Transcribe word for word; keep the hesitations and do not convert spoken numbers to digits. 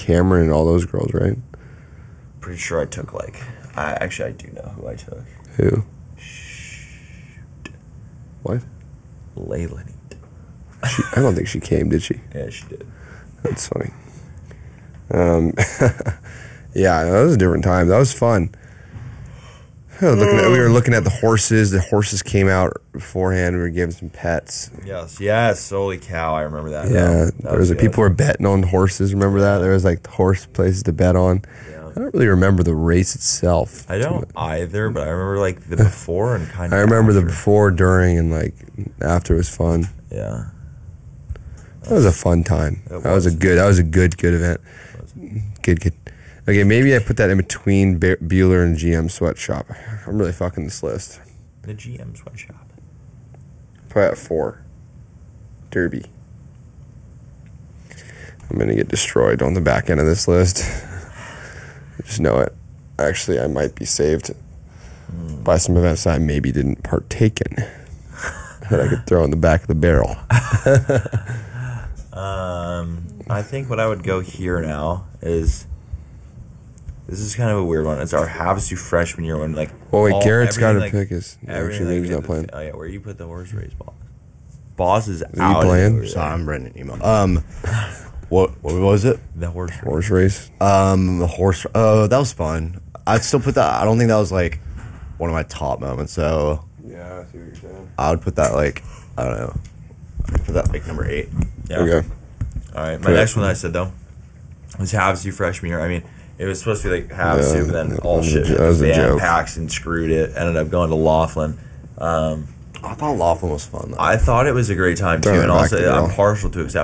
Cameron and all those girls, right? Pretty sure I took like. I actually I do know who I took. Who? Shoot. What? Layla. She, I don't think she came, did she? Yeah, she did. That's funny. Um, yeah, that was a different time. That was fun. Looking at, we were looking at the horses. The horses came out beforehand. We were giving some pets. Yes, yes. Holy cow, I remember that. Yeah, that there was, was a, people were betting on horses. Remember that? There was like horse places to bet on. Yeah. I don't really remember the race itself. I don't either, but I remember like the before and kind of. I remember after. the before, during, and like after was fun. Yeah. That was a fun time. It That was a good. That was a good, good event. Good, good. Okay, maybe I put that in between Be- Bueller and G M Sweatshop. I'm really fucking this list. The G M Sweatshop. Put at four. Derby. I'm gonna get destroyed on the back end of this list. Just know it. Actually, I might be saved mm. by some events that I maybe didn't partake in that I could throw in the back of the barrel. um, I think what I would go here now is. This is kind of a weird one. It's our Havasu freshman year one. Like, well, wait, all, Garrett's got to like, pick his. Actually, maybe he's not playing. Oh, yeah, where you put the horse race ball? Boss is, is out. He playing? Sorry, I'm Brendan Emo. Um, what what was it? The horse race. Horse race? Um, the horse. Oh, that was fun. I'd still put that. I don't think that was like one of my top moments. So yeah, I see what you're saying. I would put that like I don't know. I'd put that like number eight. Yeah. Okay. All right. My next one I said though was Havasu freshman year. I mean. It was supposed to be like Havasu, yeah, but then all shit hit the fan. Paxton screwed it. Ended up going to Laughlin. Um, I thought Laughlin was fun, though. I thought it was a great time, too. Throw And also, the I'm partial to it because